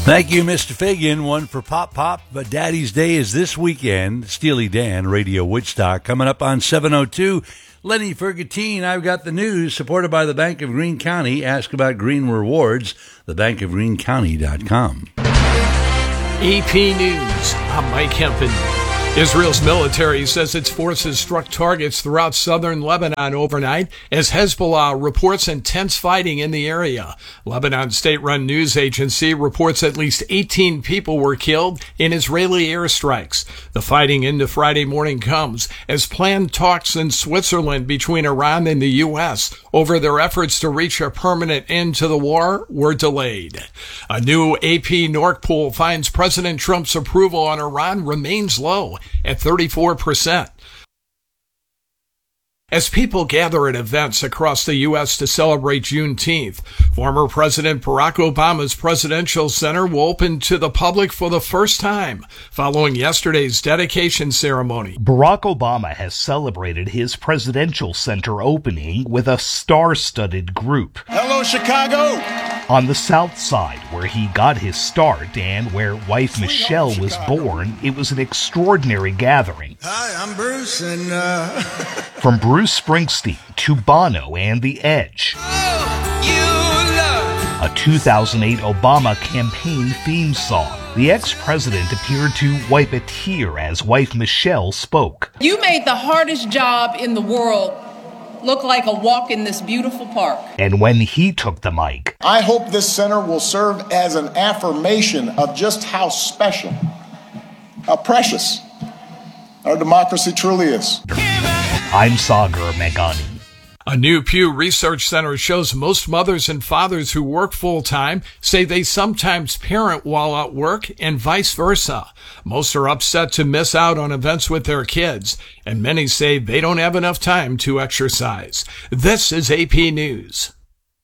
Thank you, Mr. Fagan. One for Pop Pop, but Daddy's Day is this weekend. Steely Dan, Radio Woodstock, coming up on 702. Lenny Fergatine, I've got the news, supported by the Bank of Greene County. Ask about Green Rewards, thebankofgreencounty.com. AP News, I'm Mike Hempen. Israel's military says its forces struck targets throughout southern Lebanon overnight as Hezbollah reports intense fighting in the area. Lebanon state-run news agency reports at least 18 people were killed in Israeli airstrikes. The fighting into Friday morning comes as planned talks in Switzerland between Iran and the U.S. over their efforts to reach a permanent end to the war were delayed. A new AP Norc poll finds President Trump's approval on Iran remains low at 34%. As people gather at events across the U.S. to celebrate Juneteenth, former President Barack Obama's Presidential Center will open to the public for the first time following yesterday's dedication ceremony. Barack Obama has celebrated his Presidential Center opening with a star-studded group. Hello, Chicago! On the South Side, where he got his start and where wife Michelle was born, it was an extraordinary gathering. Hi, I'm Bruce, and From Bruce Springsteen to Bono and The Edge. A 2008 Obama campaign theme song. The ex-president appeared to wipe a tear as wife Michelle spoke. You made the hardest job in the world look like a walk in this beautiful park. And when he took the mic, I hope this center will serve as an affirmation of just how special, how precious our democracy truly is. I'm Sagar Meghani. A new Pew Research Center shows most mothers and fathers who work full-time say they sometimes parent while at work and vice versa. Most are upset to miss out on events with their kids, and many say they don't have enough time to exercise. This is AP News.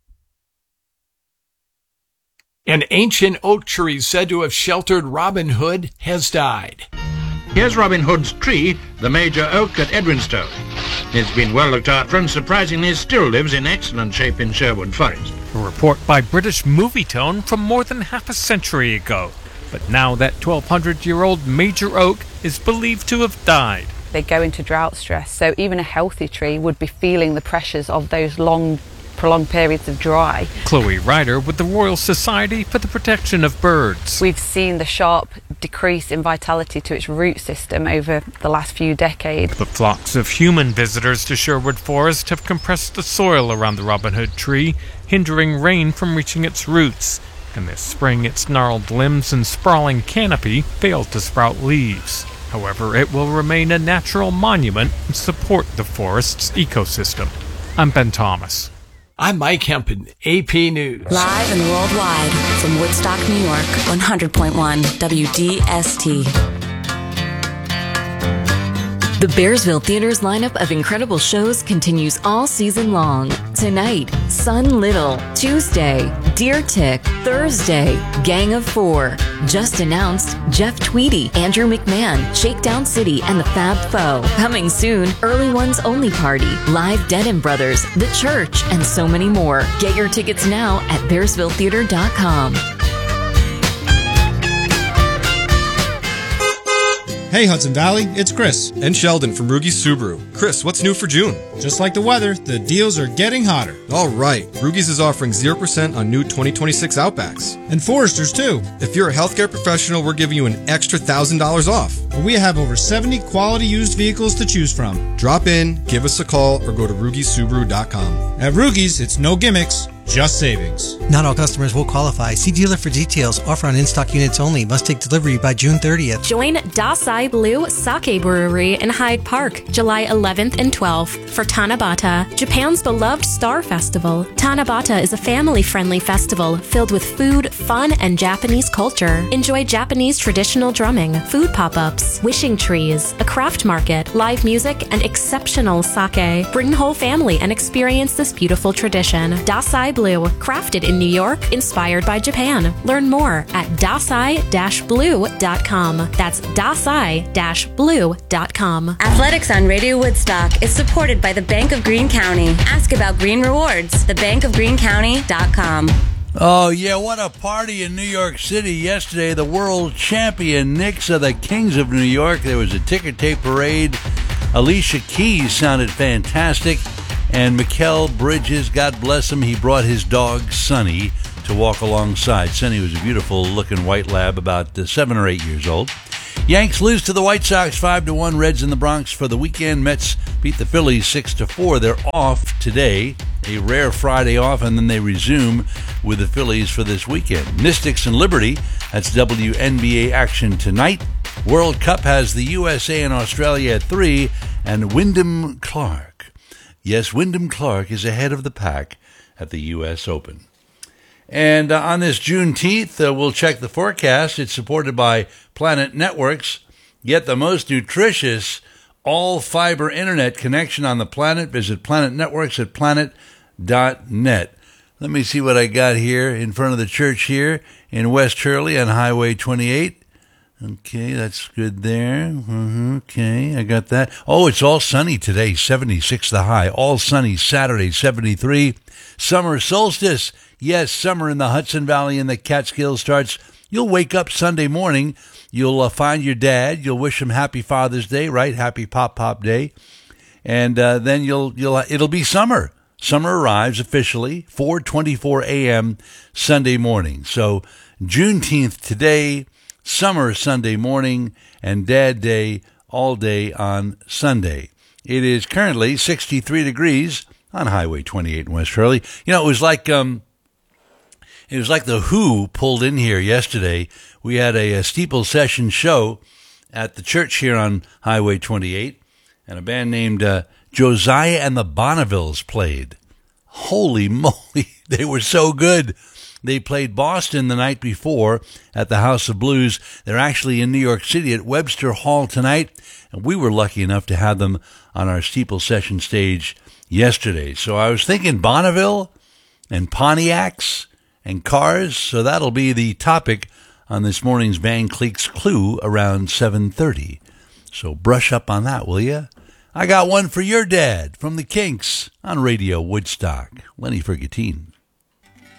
An ancient oak tree said to have sheltered Robin Hood has died. Here's Robin Hood's tree, the major oak at Edwinstowe. It's been well looked after and surprisingly still lives in excellent shape in Sherwood Forest. A report by British Movie Tone from more than half a century ago. But now that 1,200-year-old major oak is believed to have died. They go into drought stress, so even a healthy tree would be feeling the pressures of those long, prolonged periods of dry. Chloe Ryder with the Royal Society for the Protection of Birds. We've seen the sharp decrease in vitality to its root system over the last few decades. The flocks of human visitors to Sherwood Forest have compressed the soil around the Robin Hood tree, hindering rain from reaching its roots. And this spring, its gnarled limbs and sprawling canopy failed to sprout leaves. However, it will remain a natural monument and support the forest's ecosystem. I'm Ben Thomas. I'm Mike Hempen, AP News. Live and worldwide from Woodstock, New York, 100.1 WDST. The Bearsville Theater's lineup of incredible shows continues all season long. Tonight, Sun Little. Tuesday, Deer Tick. Thursday, Gang of Four. Just announced, Jeff Tweedy, Andrew McMahon, Shakedown City, and the Fab Foe. Coming soon, Early Ones Only Party, Live Dead & Brothers, The Church, and so many more. Get your tickets now at BearsvilleTheater.com. Hey Hudson Valley, it's Chris. And Sheldon from Rugi Subaru. Chris, what's new for June? Just like the weather, the deals are getting hotter. All right, Rugi's is offering 0% on new 2026 Outbacks. And Foresters too. If you're a healthcare professional, we're giving you an extra $1,000 off. We have over 70 quality used vehicles to choose from. Drop in, give us a call, or go to RugiSubaru.com. At Rugi's, it's no gimmicks, just savings. Not all customers will qualify. See dealer for details. Offer on in-stock units only. Must take delivery by June 30th. Join Dasai Blue Sake Brewery in Hyde Park, July 11th and 12th for Tanabata, Japan's beloved Star Festival. Tanabata is a family-friendly festival filled with food, fun, and Japanese culture. Enjoy Japanese traditional drumming, food pop-ups, wishing trees, a craft market, live music, and exceptional sake. Bring the whole family and experience this beautiful tradition. Dasai Blue, crafted in New York, inspired by Japan. Learn more at dasai-blue.com. That's dasai-blue.com. Athletics on Radio Woodstock is supported by the Bank of Greene County. Ask about Green Rewards, thebankofgreencounty.com. Oh, yeah, what a party in New York City yesterday. The world champion Knicks are the Kings of New York. There was a ticker tape parade. Alicia Keys sounded fantastic. And Mikal Bridges, God bless him, he brought his dog, Sonny, to walk alongside. Sonny was a beautiful-looking white lab, about 7 or 8 years old. Yanks lose to the White Sox 5-1. Reds in the Bronx for the weekend. Mets beat the Phillies 6-4. They're off today, a rare Friday off, and then they resume with the Phillies for this weekend. Mystics and Liberty, that's WNBA action tonight. World Cup has the USA and Australia at 3, and Wyndham Clark. Yes, Wyndham Clark is ahead of the pack at the U.S. Open. And on this Juneteenth, we'll check the forecast. It's supported by Planet Networks. Get the most nutritious all-fiber internet connection on the planet. Visit Planet Networks at planet.net. Let me see what I got here in front of the church here in West Hurley on Highway 28. Okay, that's good there. Okay, I got that. Oh, it's all sunny today, 76 the high. All sunny Saturday, 73. Summer solstice. Yes, summer in the Hudson Valley and the Catskills starts. You'll wake up Sunday morning. You'll find your dad. You'll wish him Happy Father's Day, right? Happy Pop Day. And then it'll be summer. Summer arrives officially 4:24 a.m. Sunday morning. So Juneteenth today, summer Sunday morning, and Dad Day all day on Sunday. It is currently 63 degrees on Highway 28 in West Hurley. You know, it was like the Who pulled in here yesterday. We had a steeple session show at the church here on Highway 28, and a band named Josiah and the Bonnevilles played. Holy moly, they were so good. They played Boston the night before at the House of Blues. They're actually in New York City at Webster Hall tonight, and we were lucky enough to have them on our steeple session stage yesterday. So I was thinking Bonneville and Pontiacs and cars, so that'll be the topic on this morning's Van Cleek's Clue around 7:30. So brush up on that, will you? I got one for your dad from the Kinks on Radio Woodstock. Lenny Ferguttine.